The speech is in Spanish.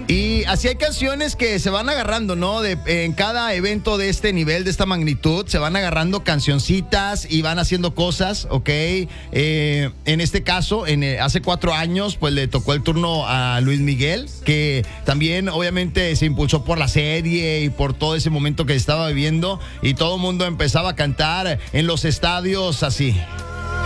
Y así hay canciones que se van agarrando, ¿no? En cada evento de este nivel, de esta magnitud, se van agarrando cancioncitas y van haciendo cosas, ¿ok? En este caso, hace 4 años, pues le tocó el turno a Luis Miguel, que también obviamente se impulsó por la serie y por todo ese momento que estaba viviendo, y todo el mundo empezaba a cantar en los estadios así.